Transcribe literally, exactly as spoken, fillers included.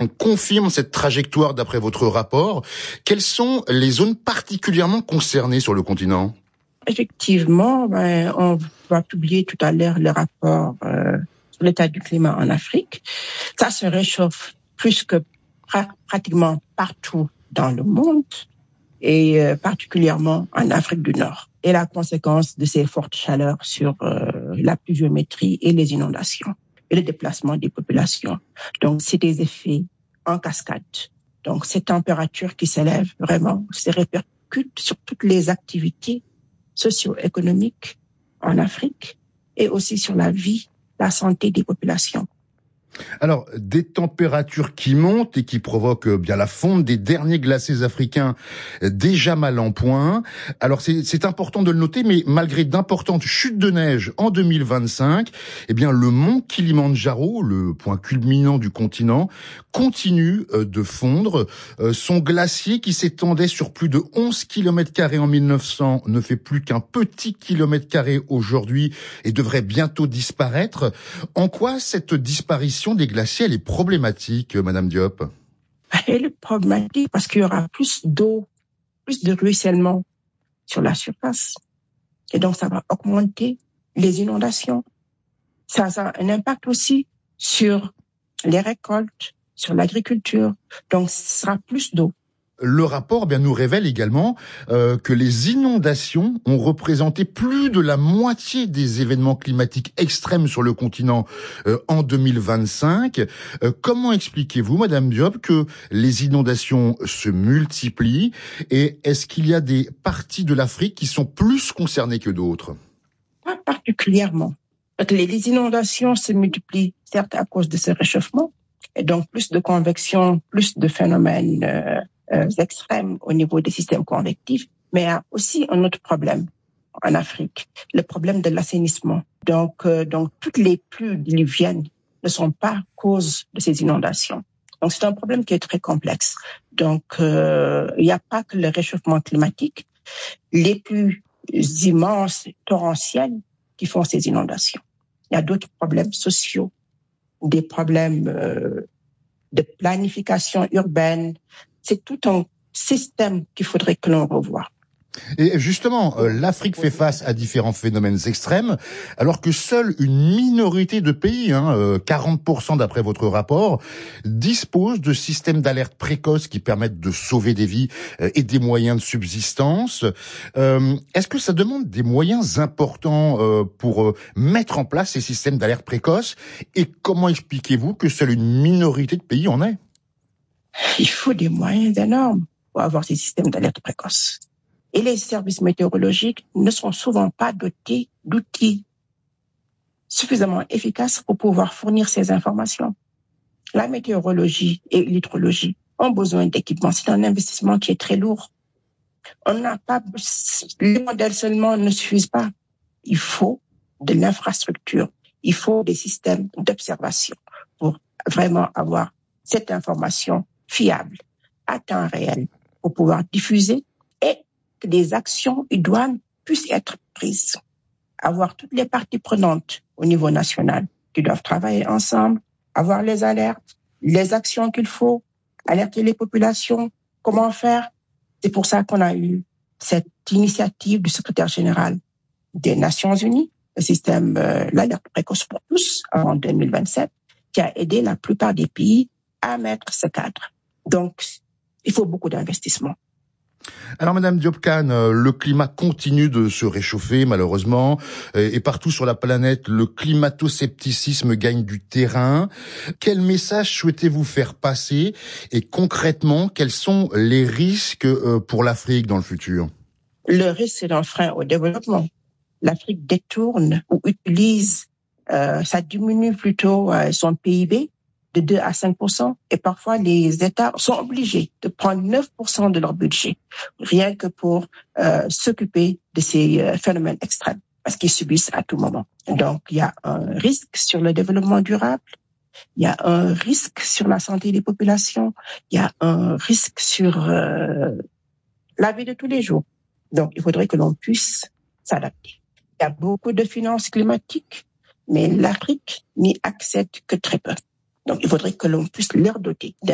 confirme cette trajectoire d'après votre rapport. Quelles sont les zones particulièrement concernées sur le continent ? Effectivement, ben, on va publier tout à l'heure le rapport euh, sur l'état du climat en Afrique. Ça se réchauffe plus que pra- pratiquement partout dans le monde et euh, particulièrement en Afrique du Nord. Et la conséquence de ces fortes chaleurs sur euh, la pluviométrie et les inondations et le déplacement des populations. Donc, c'est des effets en cascade. Donc, ces températures qui s'élèvent vraiment se répercutent sur toutes les activités socio-économiques en Afrique et aussi sur la vie, la santé des populations. Alors, des températures qui montent et qui provoquent bien la fonte des derniers glaciers africains déjà mal en point. Alors, c'est, c'est important de le noter, mais malgré d'importantes chutes de neige en deux mille vingt-cinq, eh bien, le mont Kilimandjaro, le point culminant du continent, continue de fondre. Son glacier, qui s'étendait sur plus de onze kilomètres carrés en mille neuf cents, ne fait plus qu'un petit kilomètre carré aujourd'hui et devrait bientôt disparaître. En quoi cette disparition des glaciers, elle est problématique, Madame Diop? Elle est problématique parce qu'il y aura plus d'eau, plus de ruissellement sur la surface. Et donc, ça va augmenter les inondations. Ça a un impact aussi sur les récoltes, sur l'agriculture. Donc, ce sera plus d'eau. Le rapport bien nous révèle également euh, que les inondations ont représenté plus de la moitié des événements climatiques extrêmes sur le continent euh, en deux mille vingt-cinq. Euh, comment expliquez-vous, Madame Diop, que les inondations se multiplient et est-ce qu'il y a des parties de l'Afrique qui sont plus concernées que d'autres? Pas particulièrement. Les inondations se multiplient, certes, à cause de ce réchauffement, et donc plus de convection, plus de phénomènes euh, euh, extrêmes au niveau des systèmes convectifs, mais il y a aussi un autre problème en Afrique, le problème de l'assainissement. Donc, euh, donc toutes les pluies diluviennes ne sont pas cause de ces inondations. Donc, c'est un problème qui est très complexe. Donc, euh, il n'y a pas que le réchauffement climatique, les pluies immenses, torrentielles, qui font ces inondations. Il y a d'autres problèmes sociaux, des problèmes euh, de planification urbaine. C'est tout un système qu'il faudrait que l'on revoie. Et justement, euh, l'Afrique fait face à différents phénomènes extrêmes, alors que seule une minorité de pays, hein, euh, quarante pour cent d'après votre rapport, disposent de systèmes d'alerte précoce qui permettent de sauver des vies euh, et des moyens de subsistance. Euh, est-ce que ça demande des moyens importants euh, pour euh, mettre en place ces systèmes d'alerte précoce? Et comment expliquez-vous que seule une minorité de pays en ait? Il faut des moyens énormes pour avoir ces systèmes d'alerte précoce. Et les services météorologiques ne sont souvent pas dotés d'outils suffisamment efficaces pour pouvoir fournir ces informations. La météorologie et l'hydrologie ont besoin d'équipements. C'est un investissement qui est très lourd. On n'a pas, les modèles seulement ne suffisent pas. Il faut de l'infrastructure. Il faut des systèmes d'observation pour vraiment avoir cette information fiable à temps réel pour pouvoir diffuser et que des actions idoines puissent être prises. Avoir toutes les parties prenantes au niveau national qui doivent travailler ensemble, avoir les alertes, les actions qu'il faut, alerter les populations, comment faire. C'est pour ça qu'on a eu cette initiative du secrétaire général des Nations Unies, le système euh, l'alerte précoce pour tous en deux mille vingt-sept, qui a aidé la plupart des pays à mettre ce cadre. Donc, il faut beaucoup d'investissements. Alors, Madame Diop Khan, le climat continue de se réchauffer, malheureusement, et partout sur la planète, le climato-scepticisme gagne du terrain. Quel message souhaitez-vous faire passer? Et concrètement, quels sont les risques pour l'Afrique dans le futur? Le risque, c'est un frein au développement. L'Afrique détourne ou utilise, euh, ça diminue plutôt euh, son P I B de deux à cinq pour cent et parfois les États sont obligés de prendre neuf pour cent de leur budget rien que pour euh, s'occuper de ces euh, phénomènes extrêmes parce qu'ils subissent à tout moment. Donc, il y a un risque sur le développement durable, il y a un risque sur la santé des populations, il y a un risque sur euh, la vie de tous les jours. Donc, il faudrait que l'on puisse s'adapter. Il y a beaucoup de finances climatiques, mais l'Afrique n'y accède que très peu. Donc, il faudrait que l'on puisse leur doter